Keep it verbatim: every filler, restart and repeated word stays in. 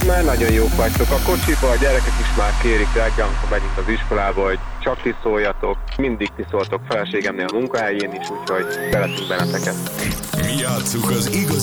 már nagyon jók vagytok. A kocsiba a gyerekek is már kérik reggel, amikor megyünk az iskolába, hogy csak ti szóljatok. Mindig ti szóltok feleségemnél a munkahelyén is, úgyhogy szeretünk benneteket. Mi játsszuk az igaz